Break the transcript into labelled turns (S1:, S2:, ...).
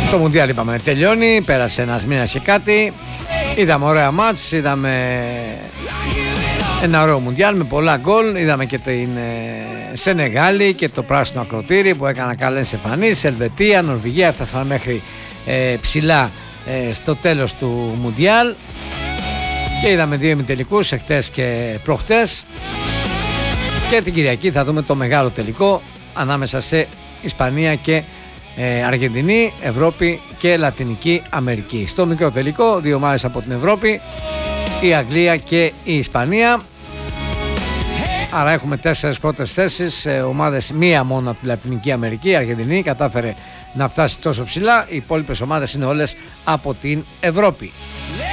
S1: Το Μουντιάλ είπαμε τελειώνει, πέρασε ένας μήνας και κάτι. Είδαμε ωραία μάτς, είδαμε ένα ωραίο Μουντιάλ με πολλά γκολ. Είδαμε και την Σενεγάλη και το πράσινο ακροτήρι που έκανα καλές εμφανίσεις. Ελβετία, Νορβηγία έφτασαν μέχρι ψηλά στο τέλος του Μουντιάλ. Και είδαμε δύο ημιτελικούς εχθές και προχτές. Και την Κυριακή θα δούμε το μεγάλο τελικό ανάμεσα σε Ισπανία και Αργεντινή, Ευρώπη και Λατινική Αμερική. Στο μικρό τελικό, δύο ομάδες από την Ευρώπη, η Αγγλία και η Ισπανία. Άρα έχουμε 4 πρώτες θέσεις, ομάδες μία μόνο από τη Λατινική Αμερική. Η Αργεντινή κατάφερε να φτάσει τόσο ψηλά, οι υπόλοιπες ομάδες είναι όλες από την Ευρώπη.